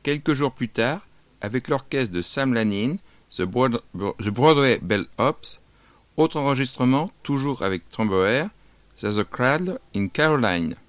quelques jours plus tard avec l'orchestre de Sam Lanin, The Broadway Bell Hops. Autre enregistrement, toujours avec Tromboer, There's a Cradle in Caroline.